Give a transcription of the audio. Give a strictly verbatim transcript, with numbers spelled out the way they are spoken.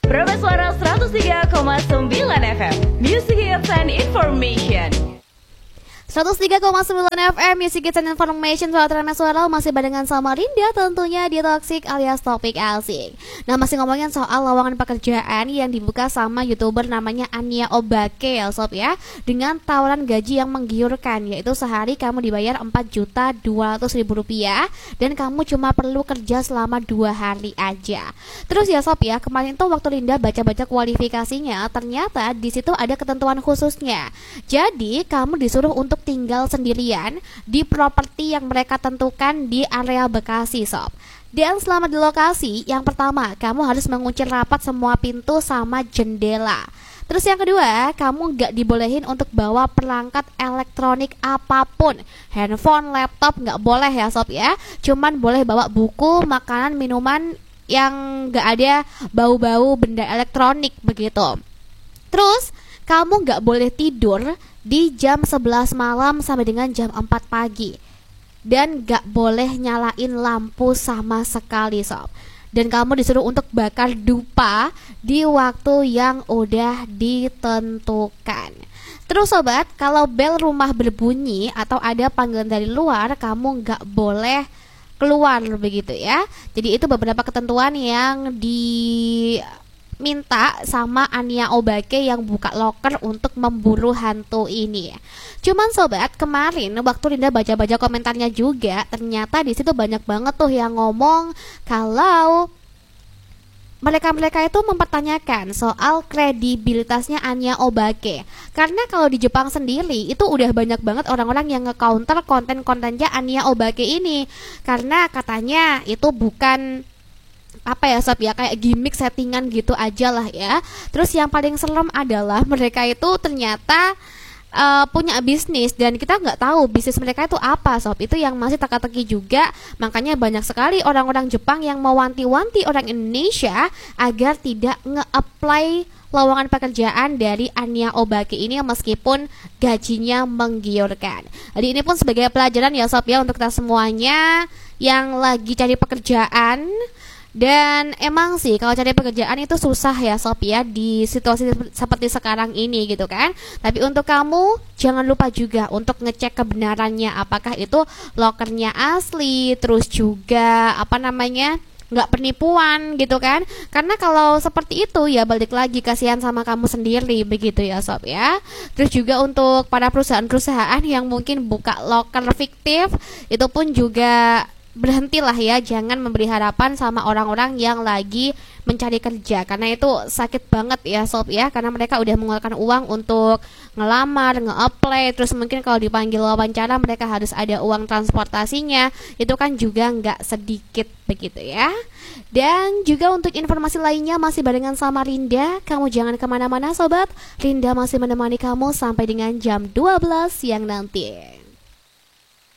Prima Suara seratus tiga koma sembilan F M, Music Hits and Information. seratus tiga koma sembilan F M Music Hits and Information. Soal Prima Suara masih barengan sama Rinda tentunya di Toxic alias Topik Asik. Nah, masih ngomongin soal lowongan pekerjaan yang dibuka sama YouTuber namanya Anya Obake ya sob ya, dengan tawaran gaji yang menggiurkan, yaitu sehari kamu dibayar empat juta dua ratus ribu rupiah dan kamu cuma perlu kerja selama dua hari aja. Terus ya sob ya, kemarin tuh waktu Rinda baca-baca kualifikasinya, ternyata di situ ada ketentuan khususnya. Jadi kamu disuruh untuk tinggal sendirian di properti yang mereka tentukan di area Bekasi sob. Dan selama di lokasi, yang pertama kamu harus mengunci rapat semua pintu sama jendela. Terus yang kedua, kamu gak dibolehin untuk bawa perangkat elektronik apapun. Handphone, laptop gak boleh ya sob ya. Cuman boleh bawa buku, makanan, minuman yang gak ada bau-bau benda elektronik begitu. Terus kamu gak boleh tidur di jam sebelas malam sampai dengan jam empat pagi. Dan gak boleh nyalain lampu sama sekali sob. Dan kamu disuruh untuk bakar dupa di waktu yang udah ditentukan. Terus sobat, kalau bel rumah berbunyi atau ada panggilan dari luar, kamu gak boleh keluar begitu ya. Jadi itu beberapa ketentuan yang di minta sama Anya Obake yang buka loker untuk memburu hantu ini. Cuman sobat, kemarin waktu Rinda baca-baca komentarnya juga, ternyata di situ banyak banget tuh yang ngomong kalau mereka-mereka itu mempertanyakan soal kredibilitasnya Anya Obake. Karena kalau di Jepang sendiri itu udah banyak banget orang-orang yang nge-counter konten-kontennya Anya Obake ini, karena katanya itu bukan apa ya sob ya, kayak gimmick settingan gitu aja lah ya. Terus yang paling serem adalah mereka itu ternyata uh, punya bisnis dan kita nggak tahu bisnis mereka itu apa sob. Itu yang masih teka-teki juga. Makanya banyak sekali orang-orang Jepang yang mewanti-wanti orang Indonesia agar tidak nge-apply lowongan pekerjaan dari Anya Obake ini meskipun gajinya menggiurkan. Jadi ini pun sebagai pelajaran ya sob ya untuk kita semuanya yang lagi cari pekerjaan. Dan emang sih kalau cari pekerjaan itu susah ya sob ya di situasi seperti sekarang ini gitu kan. Tapi untuk kamu jangan lupa juga untuk ngecek kebenarannya, apakah itu lokernya asli, terus juga apa namanya nggak penipuan gitu kan. Karena kalau seperti itu ya balik lagi kasihan sama kamu sendiri begitu ya sob ya. Terus juga untuk para perusahaan-perusahaan yang mungkin buka loker fiktif, itu pun juga berhentilah ya, jangan memberi harapan sama orang-orang yang lagi mencari kerja, karena itu sakit banget ya sob ya, karena mereka udah mengeluarkan uang untuk ngelamar, nge-apply, terus mungkin kalau dipanggil wawancara mereka harus ada uang transportasinya, itu kan juga nggak sedikit begitu ya. Dan juga untuk informasi lainnya masih barengan sama Rinda, kamu jangan kemana-mana sobat, Rinda masih menemani kamu sampai dengan jam dua belas siang nanti.